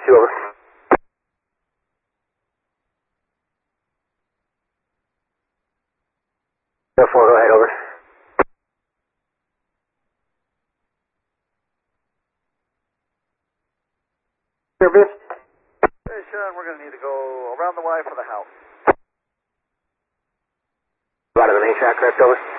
2, over. Air 4, go ahead, over. Service. Hey, Sean, we're going to need to go around the Y for the house. Out of the main track, correct, over.